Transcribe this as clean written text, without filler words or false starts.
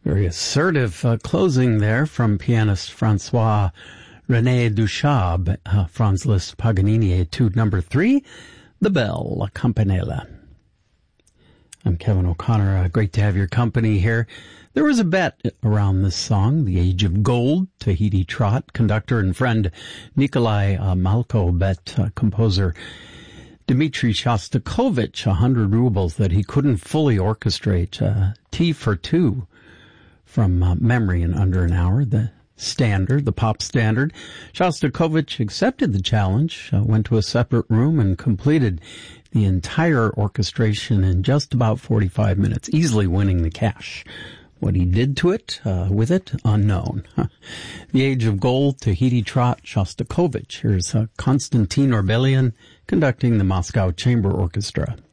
Very assertive closing there from pianist Francois René Duchab, Franz Liszt Paganini Etude number 3, The Belle, La Campanella. I'm Kevin O'Connor. Great to have your company here. There was a bet around this song, The Age of Gold. Tahiti Trot conductor and friend Nikolai Malko bet composer Dmitri Shostakovich 100 rubles that he couldn't fully orchestrate T for Two from memory in under an hour, the standard, the pop standard. Shostakovich accepted the challenge, went to a separate room and completed the entire orchestration in just about 45 minutes, easily winning the cash. What he did to it, with it, unknown. The Age of Gold, Tahiti Trot, Shostakovich. Here's Konstantin Orbelian conducting the Moscow Chamber Orchestra.